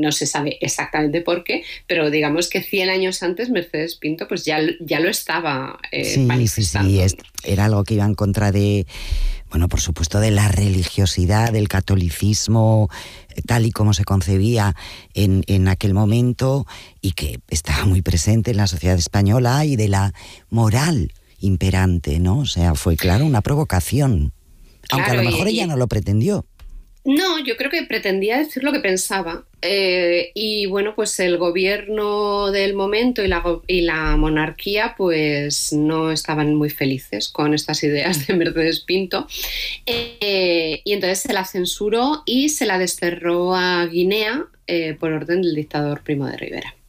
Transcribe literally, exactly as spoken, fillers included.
no se sabe exactamente por qué, pero digamos que cien años antes Mercedes Pinto pues ya, ya lo estaba eh, sí, manifestando. Sí, sí, es, era algo que iba en contra de, bueno, por supuesto, de la religiosidad, del catolicismo, tal y como se concebía en, en aquel momento y que estaba muy presente en la sociedad española, y de la moral imperante, ¿no? O sea, fue, claro, una provocación. Aunque Claro, a lo mejor y, ella y, no lo pretendió. No, yo creo que pretendía decir lo que pensaba. Eh, y bueno, pues el gobierno del momento y la, y la monarquía pues no estaban muy felices con estas ideas de Mercedes Pinto. Eh, y entonces se la censuró y se la desterró a Guinea eh, por orden del dictador Primo de Rivera.